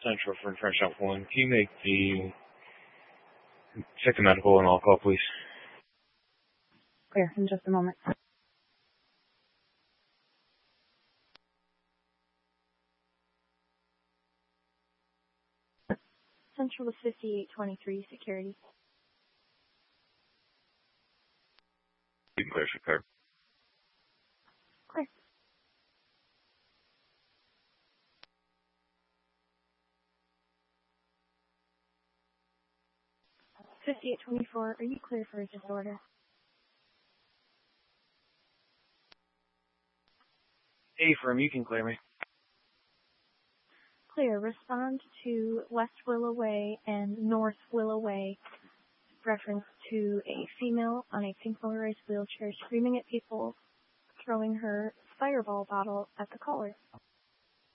Central for French Shop 1. Can you make the second medical and all call, please? Clear, in just a moment. Central is 5823, security. You can clear for card. Clear. $5824, are you clear for a disorder? Hey, firm, you can clear me. Clear. Respond to West Willow Way and North Willow Way. Reference to a female on a pink motorized wheelchair screaming at people, throwing her fireball bottle at the caller.